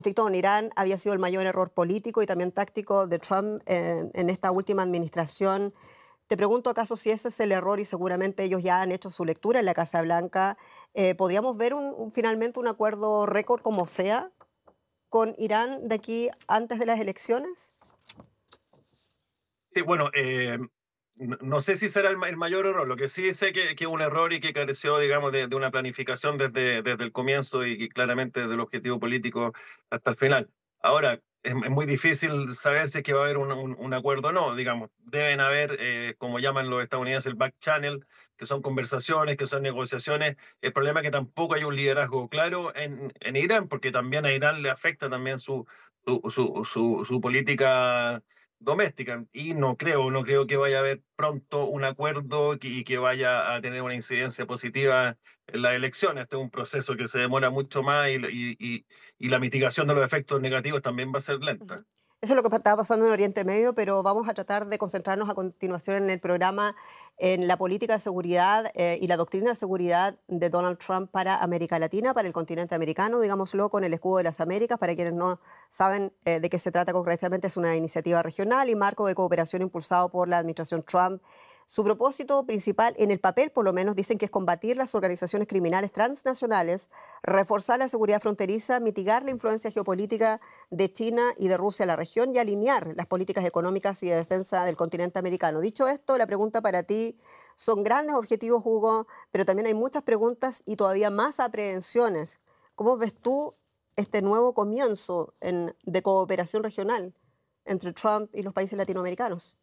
conflicto con Irán había sido el mayor error político y también táctico de Trump en esta última administración. Te pregunto acaso si ese es el error y seguramente ellos ya han hecho su lectura en la Casa Blanca. ¿Podríamos ver finalmente un acuerdo récord como sea con Irán de aquí antes de las elecciones? Sí, bueno, no sé si será el mayor error. Lo que sí sé que es un error y que careció, digamos, de una planificación desde el comienzo y claramente del objetivo político hasta el final. Ahora, es muy difícil saber si es que va a haber un acuerdo o no. Digamos, deben haber, como llaman los estadounidenses, el back channel, que son conversaciones, que son negociaciones. El problema es que tampoco hay un liderazgo claro en Irán, porque también a Irán le afecta también su política doméstica y no creo que vaya a haber pronto un acuerdo y que vaya a tener una incidencia positiva en las elecciones. Este es un proceso que se demora mucho más y la mitigación de los efectos negativos también va a ser lenta. Ujú. Eso es lo que estaba pasando en Oriente Medio, pero vamos a tratar de concentrarnos a continuación en el programa en la política de seguridad y la doctrina de seguridad de Donald Trump para América Latina, para el continente americano, digámoslo con el escudo de las Américas. Para quienes no saben de qué se trata concretamente, es una iniciativa regional y marco de cooperación impulsado por la administración Trump. Su propósito principal, en el papel por lo menos, dicen que es combatir las organizaciones criminales transnacionales, reforzar la seguridad fronteriza, mitigar la influencia geopolítica de China y de Rusia en la región y alinear las políticas económicas y de defensa del continente americano. Dicho esto, la pregunta para ti, son grandes objetivos, Hugo, pero también hay muchas preguntas y todavía más aprehensiones. ¿Cómo ves tú este nuevo comienzo de cooperación regional entre Trump y los países latinoamericanos?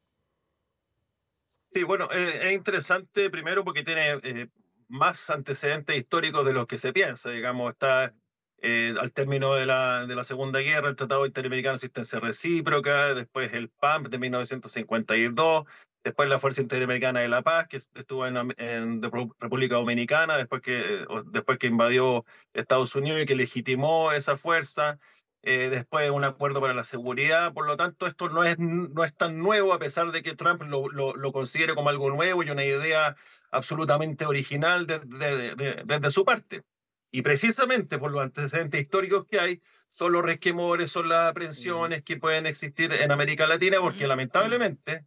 Sí, bueno, es interesante primero porque tiene más antecedentes históricos de los que se piensa. Digamos, está al término de la Segunda Guerra, el Tratado Interamericano de Asistencia Recíproca, después el PAM de 1952, después la Fuerza Interamericana de la Paz, que estuvo en República Dominicana, después que invadió Estados Unidos y que legitimó esa fuerza. Después un acuerdo para la seguridad. Por lo tanto, esto no es tan nuevo, a pesar de que Trump lo considere como algo nuevo y una idea absolutamente original desde su parte. Y precisamente por los antecedentes históricos que hay, son los resquemores, son las aprensiones que pueden existir en América Latina, porque lamentablemente,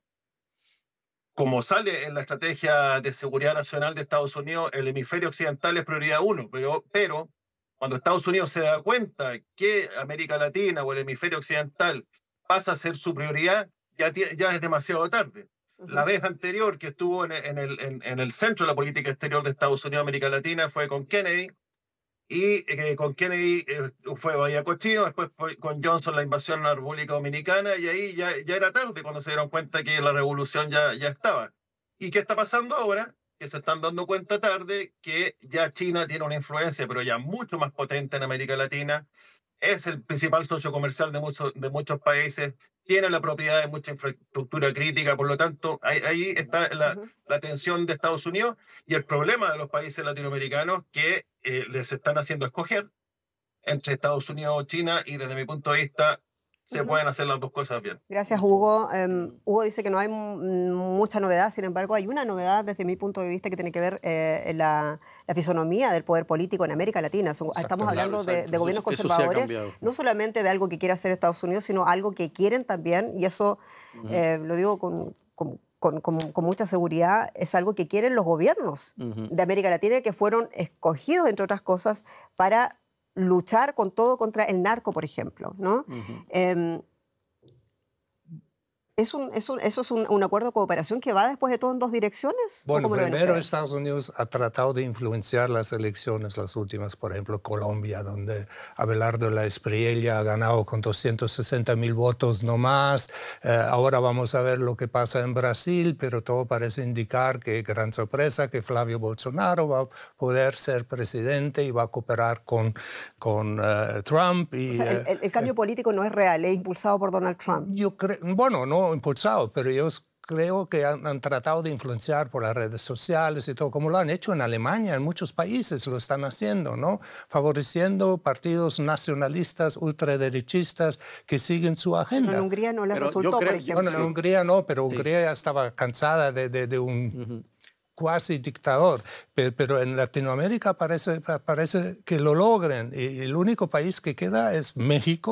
como sale en la estrategia de seguridad nacional de Estados Unidos, el hemisferio occidental es prioridad uno, pero cuando Estados Unidos se da cuenta que América Latina o el hemisferio occidental pasa a ser su prioridad, ya es demasiado tarde. La Ujú. vez anterior que estuvo en el centro de la política exterior de Estados Unidos América Latina fue con Kennedy, y con Kennedy fue Bahía Cochino, después con Johnson la invasión a la República Dominicana, y ahí ya era tarde cuando se dieron cuenta que la revolución ya estaba. ¿Y qué está pasando ahora? Que se están dando cuenta tarde que ya China tiene una influencia, pero ya mucho más potente en América Latina, es el principal socio comercial de muchos países, tiene la propiedad de mucha infraestructura crítica. Por lo tanto, ahí está la, Ujú. la tensión de Estados Unidos y el problema de los países latinoamericanos que les están haciendo escoger entre Estados Unidos o China, y desde mi punto de vista se Ujú. pueden hacer las dos cosas bien. Gracias, Hugo. Hugo dice que no hay mucha novedad, sin embargo, hay una novedad desde mi punto de vista que tiene que ver en la fisonomía del poder político en América Latina. Estamos Claro, hablando de exacto. gobiernos Eso sí ha conservadores, cambiado. no solamente de algo que quiere hacer Estados Unidos, sino algo que quieren también, y eso Ujú, lo digo con mucha seguridad, es algo que quieren los gobiernos ujú. de América Latina, que fueron escogidos, entre otras cosas, para luchar con todo contra el narco, por ejemplo, ¿no? Ujú. Em, ¿Eso es un acuerdo de cooperación que va después de todo en dos direcciones? ¿O Bueno, cómo lo ven primero ustedes? Estados Unidos ha tratado de influenciar las elecciones, las últimas, por ejemplo, Colombia, donde Abelardo La Espriella ha ganado con 260.000 votos no más. Ahora vamos a ver lo que pasa en Brasil, pero todo parece indicar que, gran sorpresa, que Flavio Bolsonaro va a poder ser presidente y va a cooperar con Trump. O sea, el cambio político no es real, es impulsado por Donald Trump. Yo creo, bueno, no impulsado, pero ellos creo que han tratado de influenciar por las redes sociales y todo, como lo han hecho en Alemania, en muchos países lo están haciendo, ¿no? Favoreciendo partidos nacionalistas, ultraderechistas que siguen su Pero en agenda. Hungría no les Pero yo resultó, por creo, Bueno, en ejemplo. Hungría no, pero sí. Hungría ya estaba cansada de un Ujú. cuasi dictador, pero en Latinoamérica parece que lo logren, y el único país que queda es México.